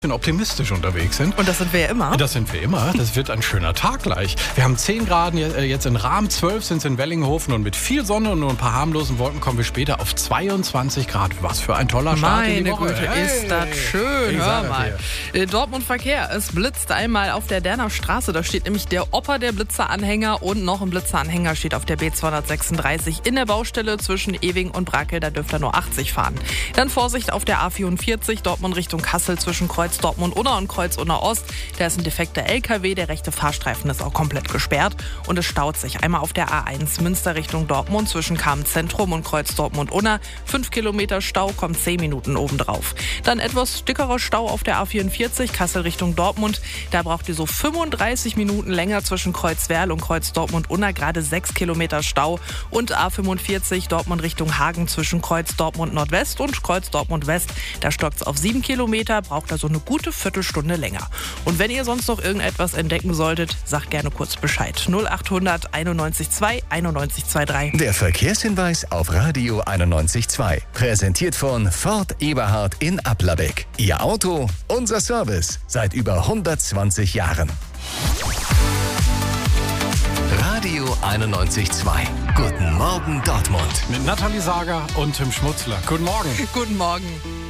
optimistisch unterwegs sind. Und das sind wir ja immer. Das sind wir immer. Das wird ein schöner Tag gleich. Wir haben 10 Grad jetzt in Rahm, 12 sind es in Wellinghofen und mit viel Sonne und nur ein paar harmlosen Wolken kommen wir später auf 22 Grad. Was für ein toller Start in die Woche. Meine Güte, ist das schön. Hör mal. Dortmund Verkehr. Es blitzt einmal auf der Derner Straße. Da steht nämlich der Opa der Blitzeranhänger und noch ein Blitzeranhänger steht auf der B236 in der Baustelle zwischen Ewing und Brakel. Da dürft ihr nur 80 fahren. Dann Vorsicht auf der A44 Dortmund Richtung Kassel zwischen Kreuz Dortmund-Unna und Kreuz-Unna-Ost. Da ist ein defekter LKW, der rechte Fahrstreifen ist auch komplett gesperrt und es staut sich. Einmal auf der A1 Münster Richtung Dortmund zwischen Kamen-Zentrum und Kreuz Dortmund-Unna. 5 Kilometer Stau, kommt 10 Minuten obendrauf. Dann etwas dickerer Stau auf der A44 Kassel Richtung Dortmund. Da braucht ihr so 35 Minuten länger zwischen Kreuz-Werl und Kreuz Dortmund-Unna. Gerade 6 Kilometer Stau. Und A45 Dortmund Richtung Hagen zwischen Kreuz Dortmund-Nordwest und Kreuz Dortmund-West. Da stockt es auf 7 Kilometer, braucht also eine gute Viertelstunde länger. Und wenn ihr sonst noch irgendetwas entdecken solltet, sagt gerne kurz Bescheid. 0800 91 2 91 23. Der Verkehrshinweis auf Radio 91.2. Präsentiert von Ford Eberhard in Applerbeck. Ihr Auto, unser Service. Seit über 120 Jahren. Radio 91.2. Guten Morgen Dortmund. Mit Nathalie Sager und Tim Schmutzler. Guten Morgen. Guten Morgen.